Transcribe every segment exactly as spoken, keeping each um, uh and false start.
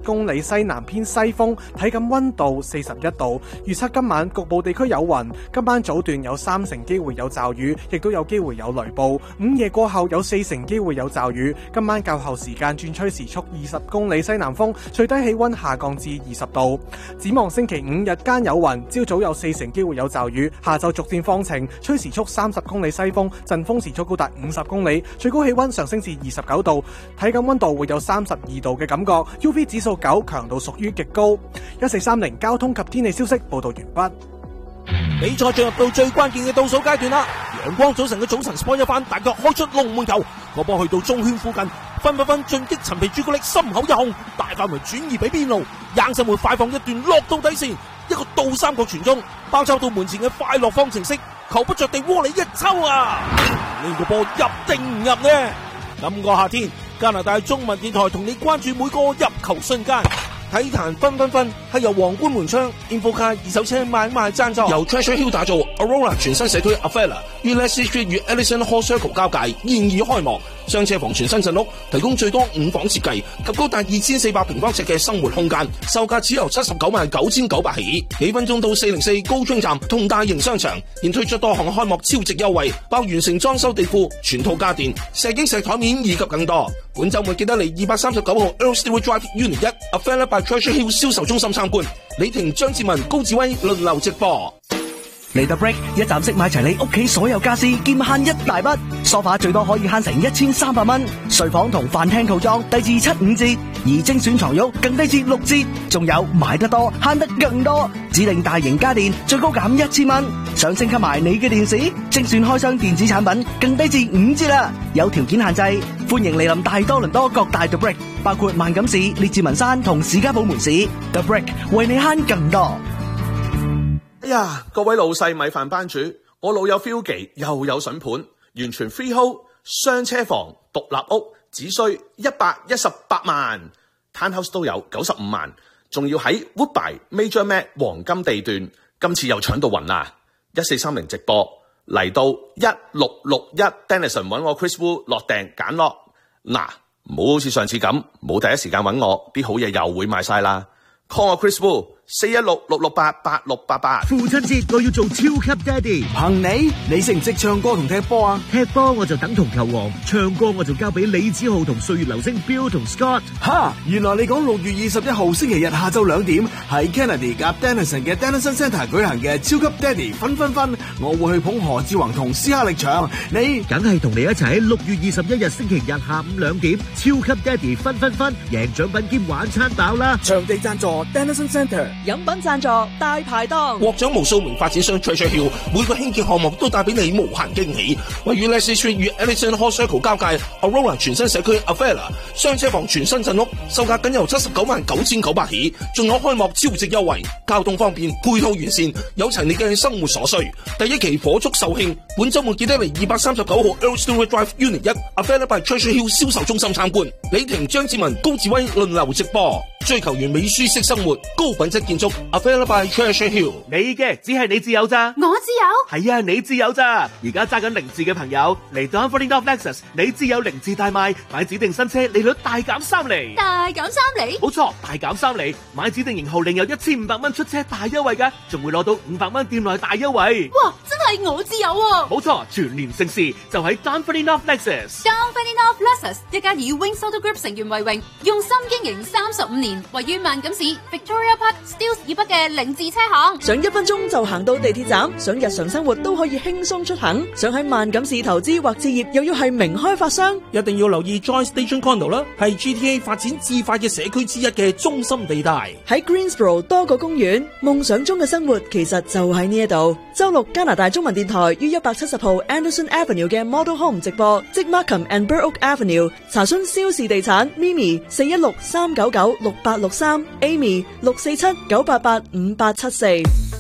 公里西南偏西風，體感溫度四十一度。預測今晚局部地區有雲，今晚早段有三成機會有驟雨，亦都有機會有雷暴。午夜過後有四成機會有驟雨。今晚較後時間轉吹時速二十公里西南風，最低氣溫下降至二十度。展望星期五日間有雲，朝早有四成機會有驟雨，下晝逐漸放晴，吹時速三十公里西風，陣風時速高達五十公里，最高氣溫上升至二十九度，體感溫度會有三十二度嘅感覺 ，U V 指數九，強度屬於極高。一四三零交通及天氣消息報道完畢。 比賽進入到最關鍵嘅倒數階段啦！陽光早晨嘅早晨 sport 一番，大腳開出龍門球，個波去到中圈附近，分分分進擊陳皮朱古力心口一控，大範圍轉移俾邊路，硬生活快放一段落到底線，一個倒三角傳中，包抄到門前嘅快樂方程式，球不着地窩裏一抽啊！呢個波入定唔入呢？今個夏天加拿大中文電台同你關注每個入球瞬間。體壇分分分係由皇冠門窗 Infocar 二手車買賣贊助，由 Treasure Hill 打造 Aurora 全新社區 Avella 於 Leslie Street 與 Ellison Hall Circle 交界現已開幕，雙車房全新陣屋，提供最多五房設計及高達二千四百平方尺嘅生活空間，售價只由七十九萬九千九百起，幾分鐘到四零四高中站同大型商場，現推出多項開幕超值優惠，包完成裝修地庫、全套家電、石英石台面以及更多。本週末記得嚟二百三十九號 Earl Stewart Drive Unit 一 Avella by Treasure Hill 銷售中心參觀，李婷、張志文、高志威輪流直播。 嚟到 Break 一站式買齊你屋企所有家私，兼慳一大筆。梳化最多可以慳成一千三百蚊，睡房同飯廳套裝低至七五折，而精選床褥更低至六折。仲有買得多慳得更多，指定大型家電最高減一千蚊。想升級埋你嘅電視，精選開箱電子產品更低至五折啦。有條件限制，歡迎嚟臨大多倫多各大 The Break， 包括萬錦市、列治文山同士嘉堡門市。The Break 為你慳更多。 哎呀，各位老細米飯班主，我老友 Philgy 又有筍盤，完全 freehold 雙車房獨立屋，只需一百一十八萬 ，townhouse 都有九十五萬，仲要喺 Woodbine Major Mac 黃金地段，今次又搶到暈啦！一四三零直播嚟到一六六一 Denison 揾我 Chris Wu 落訂揀落，嗱，唔好好似上次咁，冇第一時間揾我，啲好嘢又會賣晒啦。call 我 Chris Wu 四一六六六八八六八八。 父親節我要做超級爹哋。 憑你，你識唔識唱歌同踢波啊？ 踢波我就等同球王，唱歌我就交俾李子豪同歲月流星 Bill 同 Scott。 哈，原來你講六月二十一號星期日下晝兩點喺 Kennedy 夾 Denison 嘅 Denison Centre 舉行嘅超級爹哋分分分，我會去捧何志宏同斯哈力場，你梗係同你一齊喺六月二十一日星期日下午兩點超級爹哋分分分，贏獎品兼晚餐飽啦！ 場地贊助 Denison Centre， 飲品贊助大排檔， 獲獎無數名發展商 Treasure Hill， 每個興建項目都帶俾你無限驚喜。位於 Leslie Street 與 Ellison Hall Circle 交界 Aurora 全新社區 Avella 雙車房全新陣屋，售價僅由七十九萬九千九百起，仲有開幕超值優惠，交通方便，配套完善，有齊你嘅生活所需。第一期火速售罄，本週末記得嚟二百三十九號 Earl Stewart Drive Unit 一 Avella by Treasure Hill 銷售中心參觀，李婷、張志文、高志威輪流直播。追求完美舒適生活，高品質建築 Avella by Treasure Hill。 你嘅只係你自有咋？ 我自有。 係啊，你自有咋？而家揸緊零字嘅朋友嚟到 Dunfermline North Lexus，你自有零字大賣，買指定新車利率大減三厘。 大減三厘？ 冇錯，大減三厘，買指定型號另有一千五百蚊出車大優惠㗎，仲會攞到五百蚊店內大優惠。 哇，真係我自有喎！ 冇錯，全年盛事就喺 Dunfermline North Lexus。 Dunfermline North Lexus 一家以 Wings Auto Group 成員為榮，用心經營三十五年。位於萬錦市 Victoria Park Steeles 以北嘅凌志車行， 想一分鐘就行到地鐵站，想日常生活都可以輕鬆出行，想喺萬錦市投資或置業又要係名開發商， 一定要留意 Joy Station Condo 啦，係 G T A 發展至快嘅社區之一嘅中心地帶。 喺 Greensboro 多個公園，夢想中嘅生活其實就喺呢一度。周六加拿大中文電台於一百七十號 Anderson Avenue 嘅 Model Home 直播，即 Markham and Burrock Avenue。查詢蕭氏地產 Mimi 四一六三九九六八六三 Amy 六四七九八八五八七四。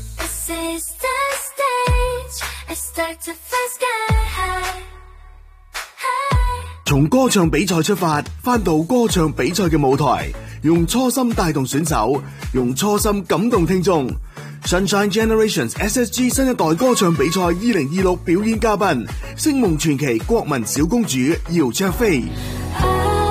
從歌唱比賽出發，翻到歌唱比賽嘅舞台，用初心帶動選手，用初心感動聽眾。Sunshine Generations S S G 新一代歌唱比賽二零二六表演嘉賓，星夢傳奇國民小公主姚焯菲。